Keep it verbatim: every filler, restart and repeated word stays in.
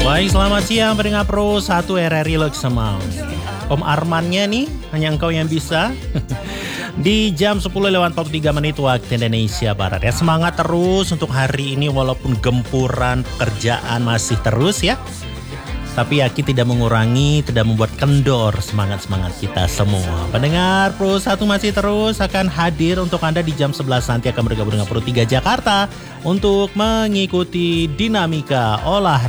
Baik, selamat siang pendengar Pro satu R R I Leksemau. Om Armannya nih, hanya engkau yang bisa. Di jam sepuluh lewat empat puluh tiga menit waktu Indonesia Barat ya. Semangat terus untuk hari ini walaupun gempuran pekerjaan masih terus ya. Tapi yakin tidak mengurangi, tidak membuat kendor semangat-semangat kita semua. Pendengar Pro satu masih terus akan hadir untuk Anda di jam sebelas nanti akan bergabung dengan Pro tiga Jakarta untuk mengikuti dinamika olahraga.